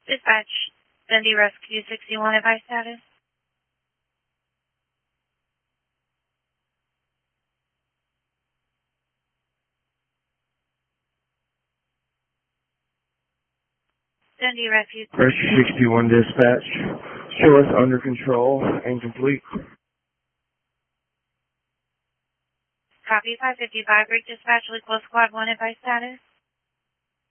Dispatch, Dundee Rescue 61, advice status. Dundee Rescue. Rescue 61 dispatch. Show us under control and complete. Copy 555, break dispatch, Liquid Squad 1, advice status.